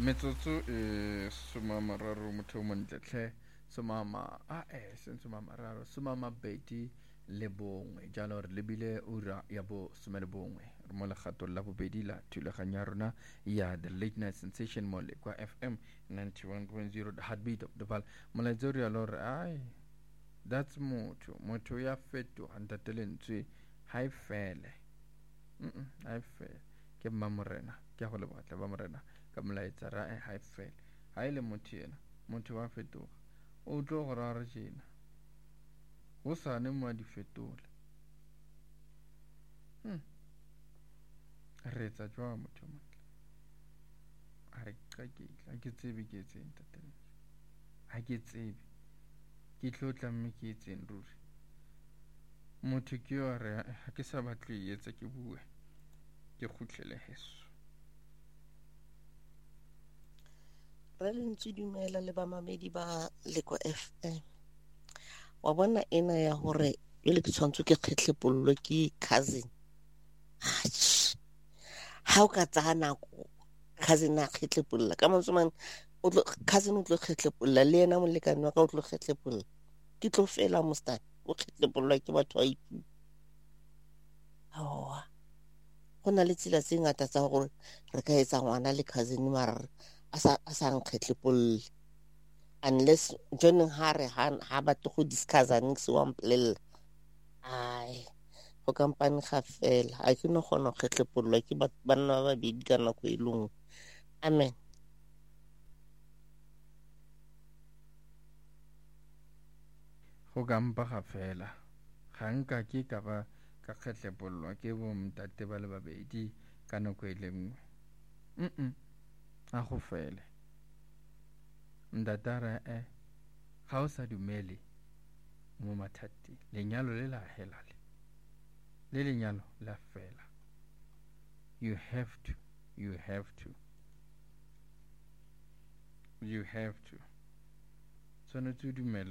metsotso e somamararo motho o montle tlhe somamabedi le bongwe jalo re lebile ura ya bo some le bongwe re mo legatong la bobedi la thulaganyo ya rona ya the late night sensation mo lekwa FM 91.0 the heartbeat of the val molaetsa o rialo re ai that's motho ya fetoga ntate lentswe ha e fele ha e fele ke mmamorena ke go le batla ba morena ka molaetsa ra ha e fele ha ile motho yena motho wa fetoga o tlo go rara tjena go sane mo a di fetola re etsa jwa motho motle a re ka ke tsebe ke etseng tatele ha ke tsebe ke tlotla mme ke etseng ruri motho ke yo re ha ke sa batle e etsa ke bue ke khutlele heso re lentse dumela le bamamedi ba Lekwa FM wa bona ena ya hore le ke tshwantse ke kgetle pollo ke cousin ha o ka tsa nako cousin a kgetle pollo ka motsomane cousin o tlo kgetle pollo le yena molekane wa ka o tlo kgetle pollo ke tlo fela mostane o kgetle pollo ke batho ba itu aowa go na le tsela tse ngata tsa gore re ka etsa ngwana le cousin mara a sa nkgetle pollo unless joining hare ha ba to go discussa nix wa mplela ai go kampane ga fela a ke no gona go kgetle pollo ke banna ba babedi ka nako e lengwe amen go kampa ga fela ga nka ke ka ba ka kgetle pollo ke bo mtate ba le babedi ka nako e lengwe a go fele ndatara ga o sa dumele mo mathateng lenyalo le la hela le lenyalo la fela you have to tshwanetse o dumele